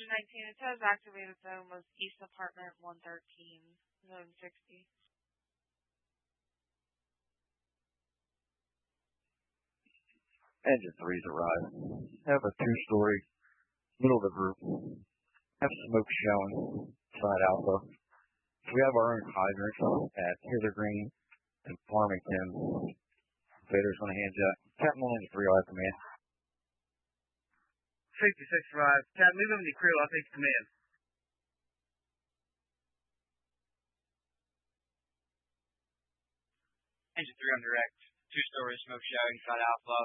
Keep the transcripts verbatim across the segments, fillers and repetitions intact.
Engine nineteen, it says activated zone was East Apartment one thirteen, zone sixty. Engine three's arrived. Have a two-story, middle of the group. Have smoke showing, side alpha. We have our own hydrant at Hither Green and Farmington. Vader's going to hand you. Captain one Engine three, I'll have command. fifty-six arrived. Captain, move over to the crew. I'll take command. Engine three on direct. Two-story smoke showing, side alpha.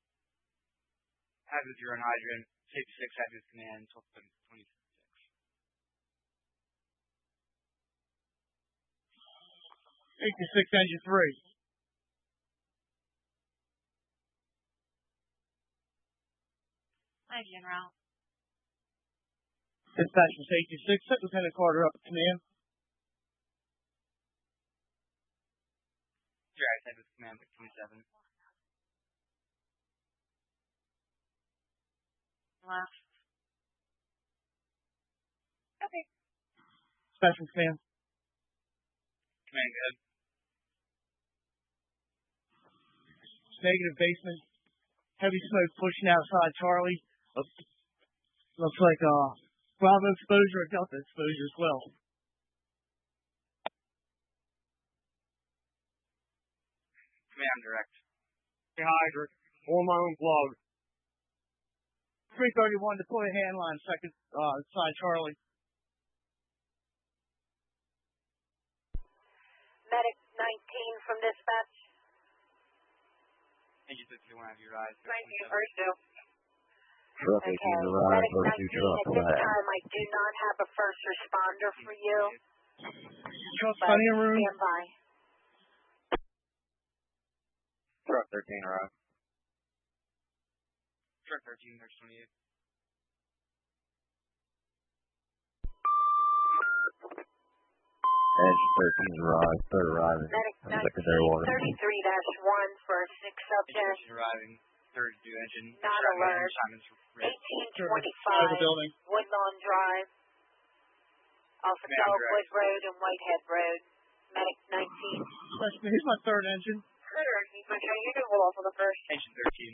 Have with your own hydrant. fifty-six have his command. twenty-six. eighty-six Engine three. Hi, General. Dispatch from eighty-six. Set Lieutenant Carter up at command. Drag have his command. twenty-seven. Left. Okay. Dispatch from command. Command good. Negative basement. Heavy smoke pushing outside Charlie. Looks, looks like uh, Bravo exposure or Delta exposure as well. Command direct. Hey, hydrant. On my own plug. three thirty-one, deploy a hand line, second uh, side Charlie. Medic nineteen from dispatch. Engine fifty-one have your eyes. nineteen, first two. Truck Okay, eighteen arrived. Medic First two nineteen, trucks. at this time I do not have a first responder for you. Truck, plenty of room. Stand by. Truck thirteen arrived. Truck thirteen, there's twenty-eight. Engine thirteen's arrived. Third arriving. Medic Secondary nineteen, water. thirty-three dash one for six subject. Engine arriving. thirty-two engine. Not alert. eighteen twenty-five, Woodlawn Drive. Off of Dogwood Road and Whitehead Road. Medic nineteen. Here's my third engine. Okay, you can roll off on the first. Engine thirteen.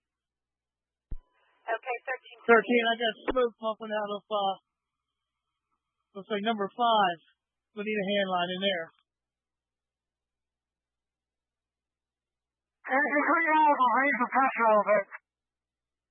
Okay, thirteen. thirteen, I got smoke pumping out of, uh, looks like number five. We need a hand line in there. Engine three, raise the pressure a little bit.